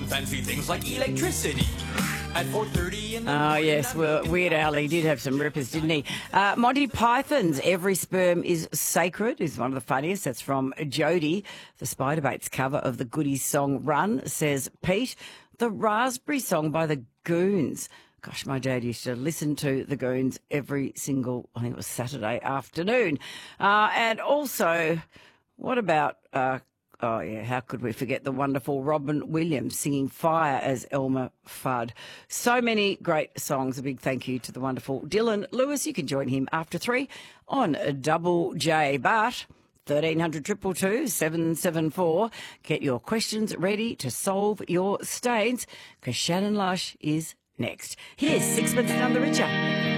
fancy things like electricity. At 4:30 in the Oh, yes. Well, Weird Al, he did have some rippers, didn't he? Monty Python's Every Sperm is Sacred is one of the funniest. That's from Jody. The Spiderbaits cover of the Goodies song Run, says Pete. The Raspberry song by the Goons. Gosh, my dad used to listen to the Goons every single, I think it was Saturday afternoon. And also, what about... oh, yeah, how could we forget the wonderful Robin Williams singing Fire as Elmer Fudd. So many great songs. A big thank you to the wonderful Dylan Lewis. You can join him after 3 on Double J. But 1300 222 774. Get your questions ready to solve your stains because Shannon Lush is next. Here's Sixpence None the Richer.